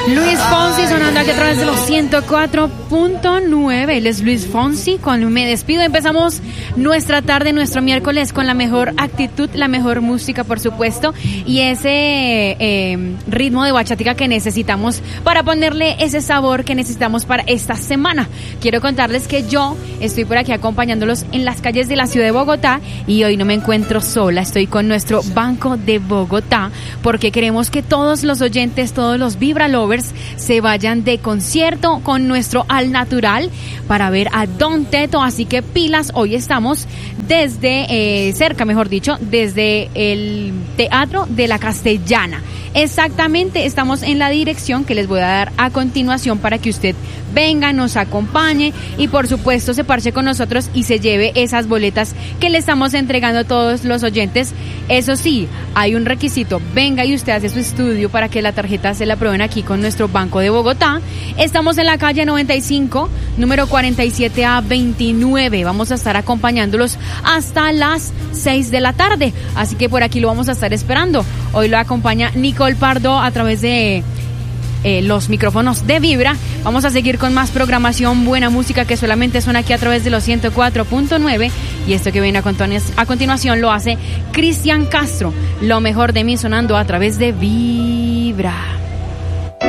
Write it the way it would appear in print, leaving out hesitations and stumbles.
Luis Fonsi sonando aquí a través de los 104.9. Él es Luis Fonsi con Me Despido. Empezamos nuestra tarde, nuestro miércoles con la mejor actitud, la mejor música, por supuesto, y ese ritmo de bachatica que necesitamos para ponerle ese sabor que necesitamos para esta semana. Quiero contarles que yo estoy por aquí acompañándolos en las calles de la ciudad de Bogotá y hoy no me encuentro sola, estoy con nuestro Banco de Bogotá porque queremos que todos los oyentes, todos los Vibra Lovers se vayan de concierto con nuestro Al Natural para ver a Don Teto, así que pilas, hoy estamos desde cerca, mejor dicho, desde el Teatro de la Castellana. Exactamente, estamos en la dirección que les voy a dar a continuación para que usted venga, nos acompañe y por supuesto se parche con nosotros y se lleve esas boletas que le estamos entregando a todos los oyentes. Eso sí, hay un requisito, venga y usted hace su estudio para que la tarjeta se la aprueben aquí con nuestro Banco de Bogotá. Estamos en la calle 95, número 47A29, vamos a estar acompañándolos hasta las 6 de la tarde, así que por aquí lo vamos a estar esperando. Hoy lo acompaña Nicole Pardo a través de los micrófonos de Vibra. Vamos a seguir con más programación, buena música que solamente suena aquí a través de los 104.9 y esto que viene a continuación lo hace Cristian Castro, lo mejor de mí sonando a través de Vibra.